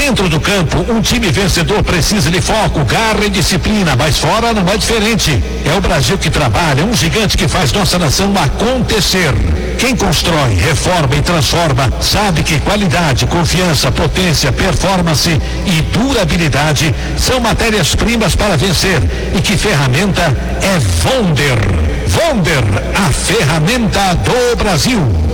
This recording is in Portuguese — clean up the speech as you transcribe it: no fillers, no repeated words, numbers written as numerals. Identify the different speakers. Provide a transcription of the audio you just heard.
Speaker 1: Dentro do campo, um time vencedor precisa de foco, garra e disciplina, mas fora não é diferente. É o Brasil que trabalha, um gigante que faz nossa nação acontecer. Quem constrói, reforma e transforma sabe que qualidade, confiança, potência, performance e durabilidade são matérias-primas para vencer e que ferramenta é Wonder. Wonder, a ferramenta do Brasil.